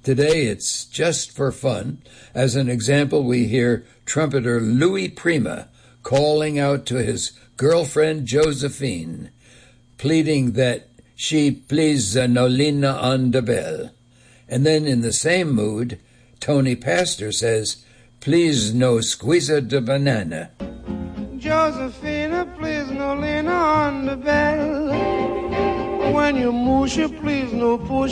Today it's just for fun. As an example, we hear trumpeter Louis Prima calling out to his girlfriend Josephine, pleading that she please Nolina on the bell. And then in the same mood, Tony Pastor says, please no squeeze the banana. Josephina, please no lean on the bell. When you moosh, please no push